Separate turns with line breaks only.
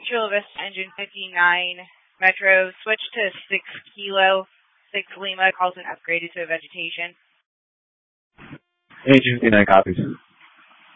Chula Vista engine 59 Metro, switch to 6 Kilo, 6 Lima, Carlton upgraded to a vegetation.
Engine 59 copies.